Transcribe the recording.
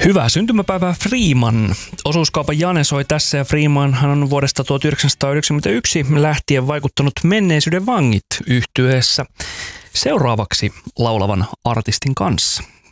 Hyvää syntymäpäivää Freeman. Osuuskaupan Jane soi tässä ja Freeman hän on vuodesta 1991 lähtien vaikuttanut Menneisyyden vangit -yhtyeessä seuraavaksi laulavan artistin kanssa.